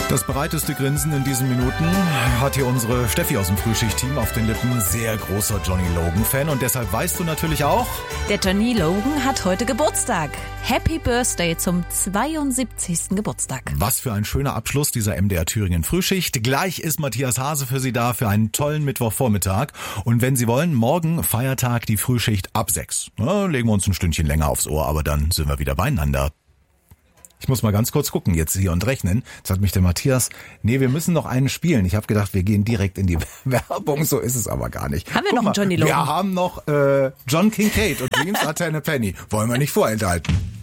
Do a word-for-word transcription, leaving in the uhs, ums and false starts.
Das breiteste Grinsen in diesen Minuten hat hier unsere Steffi aus dem Frühschicht-Team auf den Lippen. Sehr großer Johnny Logan-Fan und deshalb weißt du natürlich auch... Der Johnny Logan hat heute Geburtstag. Happy Birthday zum zweiundsiebzigsten Geburtstag. Was für ein schöner Abschluss dieser M D R Thüringen Frühschicht. Gleich ist Matthias Hase für Sie da für einen tollen Mittwochvormittag. Und wenn Sie wollen, morgen Feiertag die Frühschicht ab sechs. Na, legen wir uns ein Stündchen länger aufs Ohr, aber dann sind wir wieder beieinander. Ich muss mal ganz kurz gucken jetzt hier und rechnen. Jetzt hat mich der Matthias, nee, wir müssen noch einen spielen. Ich habe gedacht, wir gehen direkt in die Werbung, so ist es aber gar nicht. Haben wir Guck noch mal, einen Johnny Logan? Wir haben noch äh, John Kincaid und Dreams Are Ten a Penny. Wollen wir nicht vorenthalten.